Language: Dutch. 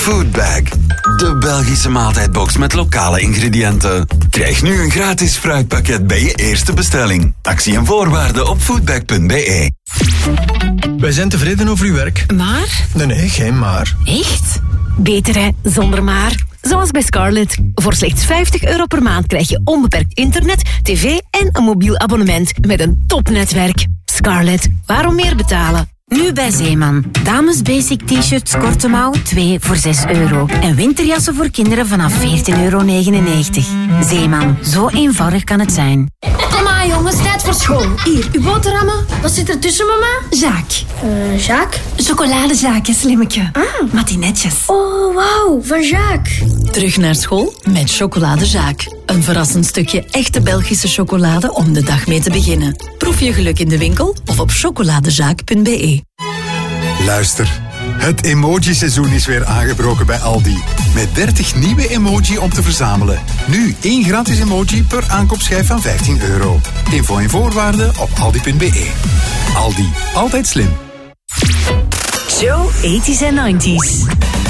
Foodbag. De Belgische maaltijdbox met lokale ingrediënten. Krijg nu een gratis fruitpakket bij je eerste bestelling. Actie en voorwaarden op foodbag.be. Wij zijn tevreden over uw werk. Maar? Nee, geen maar. Echt? Beter hè, zonder maar. Zoals bij Scarlett. Voor slechts €50 per maand krijg je onbeperkt internet, tv en een mobiel abonnement met een topnetwerk. Scarlett, waarom meer betalen? Nu bij Zeeman. Dames basic t-shirts korte mouw 2 voor €6. En winterjassen voor kinderen vanaf €14,99. Zeeman, zo eenvoudig kan het zijn. Kom maar jongens, tijd voor school. Hier, uw boterhammen. Wat zit er tussen, mama? Jacques. Jacques? Chocoladezaakje, slimmetje. Matinetjes. Oh, wauw, van Jacques. Terug naar school met Chocolade Jacques. Een verrassend stukje echte Belgische chocolade om de dag mee te beginnen. Proef je geluk in de winkel of op chocoladejacques.be. Luister, het emoji-seizoen is weer aangebroken bij Aldi. Met 30 nieuwe emoji om te verzamelen. Nu 1 gratis emoji per aankoopschijf van €15. Info en voorwaarden op aldi.be. Aldi, altijd slim. Show 80s en 90s.